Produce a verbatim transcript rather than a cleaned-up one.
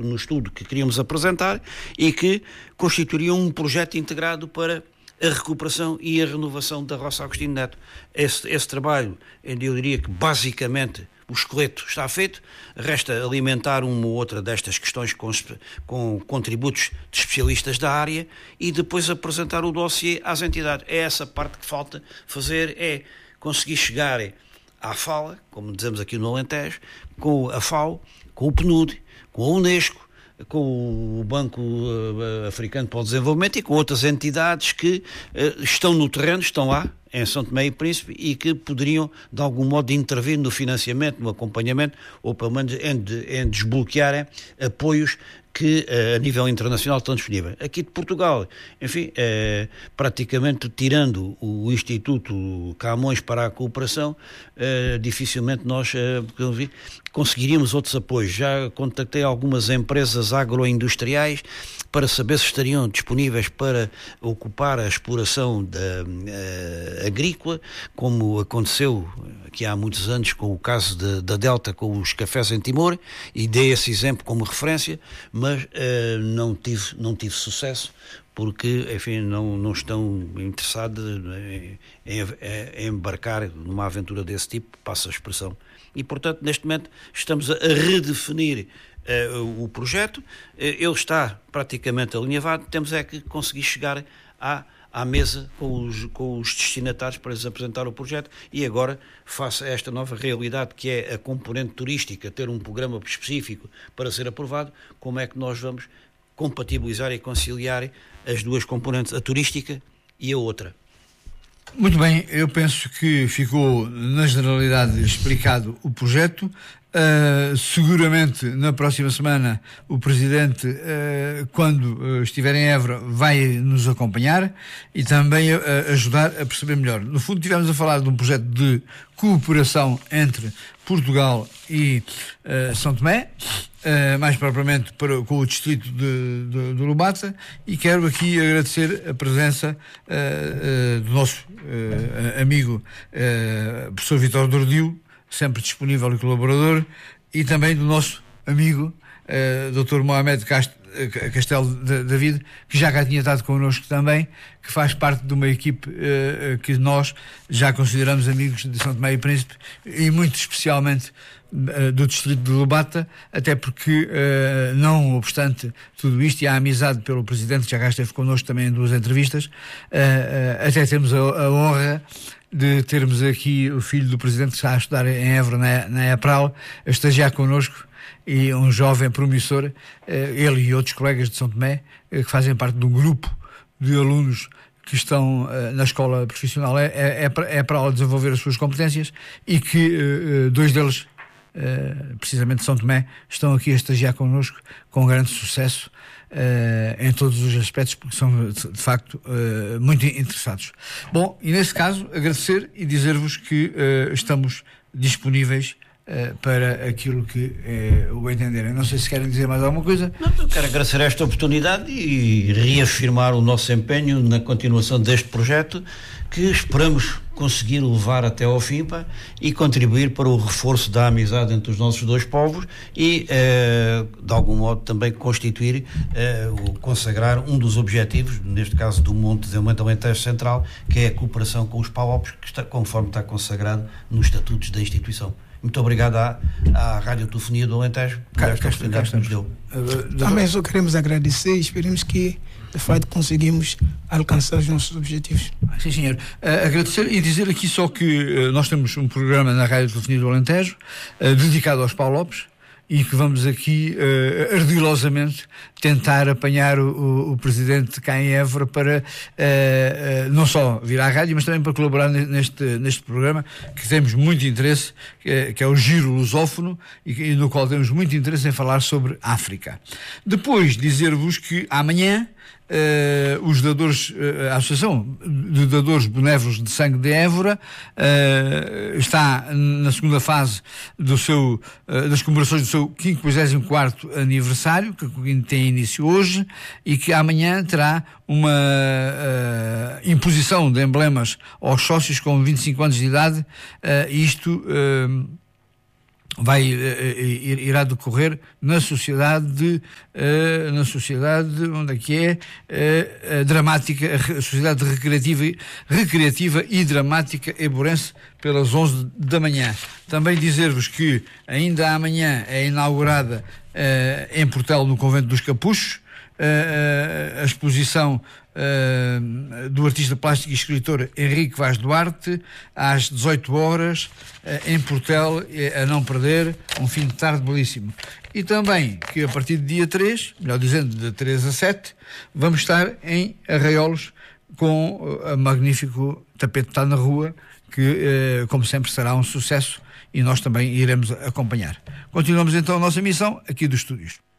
no estudo que queríamos apresentar e que constituiriam um projeto integrado para a recuperação e a renovação da Roça Agostinho Neto. Esse, esse trabalho, eu diria que basicamente o esqueleto está feito, resta alimentar uma ou outra destas questões com, com contributos de especialistas da área e depois apresentar o dossiê às entidades. É essa parte que falta fazer, é conseguir chegar à fala, como dizemos aqui no Alentejo, com a FAO, com o P N U D, com a Unesco, com o Banco Africano para o Desenvolvimento e com outras entidades que uh, estão no terreno, estão lá, em São Tomé e Príncipe, e que poderiam, de algum modo, intervir no financiamento, no acompanhamento, ou pelo menos em, de, em desbloquearem apoios que a nível internacional estão disponíveis. Aqui de Portugal, enfim, é, praticamente tirando o Instituto Camões para a Cooperação, é, dificilmente nós é, conseguiríamos outros apoios. Já contactei algumas empresas agroindustriais para saber se estariam disponíveis para ocupar a exploração da, a, agrícola, como aconteceu aqui há muitos anos com o caso de, da Delta com os cafés em Timor, e dei esse exemplo como referência, mas uh, não tive, não tive sucesso, porque, enfim, não, não estão interessados em, em, em embarcar numa aventura desse tipo, passa a expressão. E, portanto, neste momento estamos a redefinir uh, o projeto, uh, ele está praticamente alinhavado, temos é que conseguir chegar à à mesa com os, com os destinatários para lhes apresentar o projeto e agora, face a esta nova realidade que é a componente turística, ter um programa específico para ser aprovado, como é que nós vamos compatibilizar e conciliar as duas componentes, a turística e a outra. Muito bem, eu penso que ficou na generalidade explicado o projeto. Uh, seguramente na próxima semana o Presidente, uh, quando uh, estiver em Évora, vai nos acompanhar e também uh, ajudar a perceber melhor. No fundo, estivemos a falar de um projeto de cooperação entre Portugal e uh, São Tomé, uh, mais propriamente para, com o distrito de, de, de Lubata, e quero aqui agradecer a presença uh, uh, do nosso uh, amigo uh, professor Vítor Dordil, sempre disponível e colaborador, e também do nosso amigo uh, doutor Mohamed Castelo David, que já cá tinha estado connosco também, que faz parte de uma equipe uh, que nós já consideramos amigos de São Tomé e Príncipe, e muito especialmente uh, do distrito de Lubata, até porque, uh, não obstante tudo isto, e a amizade pelo Presidente, que já cá esteve connosco também em duas entrevistas, uh, uh, até temos a, a honra de termos aqui o filho do Presidente que está a estudar em Évora, na, na EPRAL, a estagiar connosco, e um jovem promissor, ele e outros colegas de São Tomé, que fazem parte de um grupo de alunos que estão na escola profissional EPRAL a desenvolver as suas competências, e que dois deles, precisamente de São Tomé, estão aqui a estagiar connosco com grande sucesso, Uh, em todos os aspectos, porque são de, de facto uh, muito interessados. Bom, e nesse caso agradecer e dizer-vos que uh, estamos disponíveis uh, para aquilo que uh, o entenderem. Não sei se querem dizer mais alguma coisa. Não, eu quero agradecer esta oportunidade e reafirmar o nosso empenho na continuação deste projeto, que esperamos conseguir levar até ao fim, pá, e contribuir para o reforço da amizade entre os nossos dois povos e, eh, de algum modo, também constituir, eh, o consagrar um dos objetivos, neste caso do Monte de Desenvolvimento Alentejo Central, que é a cooperação com os PALOPs, que está, conforme está consagrado nos estatutos da instituição. Muito obrigado à, à Radiotelefonia do Alentejo por esta oportunidade que nos deu. Também só queremos agradecer e esperemos que, de fato, conseguimos alcançar os nossos objetivos. Sim, senhor. Uh, agradecer e dizer aqui só que uh, nós temos um programa na Radiotelefonia do Alentejo uh, dedicado aos PALOPs, e que vamos aqui uh, ardilosamente tentar apanhar o, o, o Presidente cá em Évora para uh, uh, não só vir à rádio, mas também para colaborar neste, neste programa, que temos muito interesse, que é, que é o Giro Lusófono, e, e no qual temos muito interesse em falar sobre África. Depois, dizer-vos que amanhã Uh, os dadores, uh, a Associação de Dadores Benévolos de Sangue de Évora uh, está na segunda fase do seu, uh, das comemorações do seu quinquagésimo quarto aniversário, que tem início hoje, e que amanhã terá uma uh, imposição de emblemas aos sócios com vinte e cinco anos de idade, uh, isto uh, vai, uh, irá decorrer na sociedade, uh, na sociedade, onde é que é, uh, a dramática, a sociedade recreativa, recreativa e dramática Eburense, pelas onze da manhã. Também dizer-vos que ainda amanhã é inaugurada uh, em Portela, no Convento dos Capuchos, uh, a exposição Uh, do artista plástico e escritor Henrique Vaz Duarte, às dezoito horas, uh, em Portel, a não perder, um fim de tarde belíssimo. E também que a partir do dia três, melhor dizendo, de três a sete, vamos estar em Arraiolos com o magnífico Tapete Está na Rua, que, uh, como sempre, será um sucesso e nós também iremos acompanhar. Continuamos então a nossa missão aqui dos estúdios.